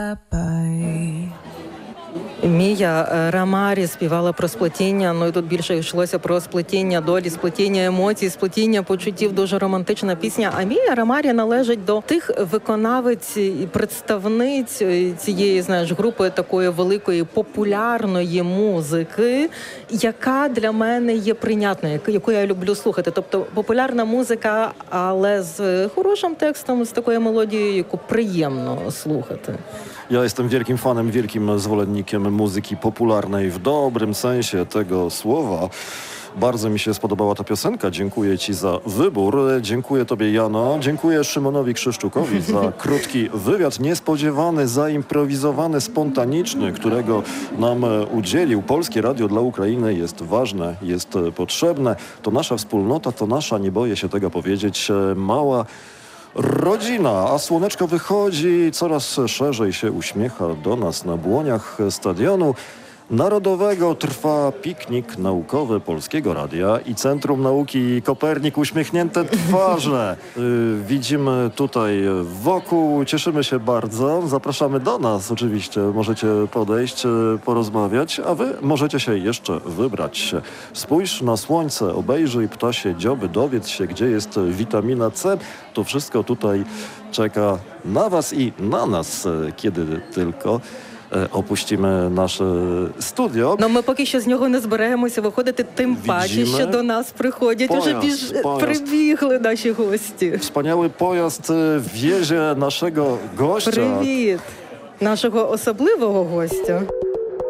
Мія Рамарі співала про сплетіння, ну і тут більше йшлося про сплетіння долі, сплетіння емоцій, сплетіння почуттів, дуже романтична пісня. А Мія Рамарі належить до тих виконавиць і представниць цієї, знаєш, групи такої великої популярної музики, яка для мене є прийнятною, яку я люблю слухати. Тобто популярна музика, але з хорошим текстом, з такою мелодією, яку приємно слухати. Ja jestem wielkim fanem, wielkim zwolennikiem muzyki popularnej w dobrym sensie tego słowa. Bardzo mi się spodobała ta piosenka. Dziękuję Ci za wybór. Dziękuję Tobie, Jano. Dziękuję Szymonowi Krzyszczukowi za krótki wywiad. Niespodziewany, zaimprowizowany, spontaniczny, którego nam udzielił. Polskie Radio dla Ukrainy jest ważne, jest potrzebne. To nasza wspólnota, to nasza, nie boję się tego powiedzieć, mała rodzina, a słoneczko wychodzi, coraz szerzej się uśmiecha do nas na błoniach Stadionu Narodowego. Trwa piknik naukowy Polskiego Radia i Centrum Nauki Kopernik. Uśmiechnięte twarze widzimy tutaj wokół. Cieszymy się bardzo. Zapraszamy do nas oczywiście. Możecie podejść, porozmawiać, a wy możecie się jeszcze wybrać. Spójrz na słońce, obejrzyj ptasie dzioby, dowiedz się, gdzie jest witamina C. To wszystko tutaj czeka na was i na nas, kiedy tylko опустимо наше студіо. Ну, ми поки що з нього не збираємося виходити, тим паче, що до нас приходять. Уже прибігли наші гості. Wspaniały pojazd wiezie naszego gościa. Привіт! Нашого особливого гостя.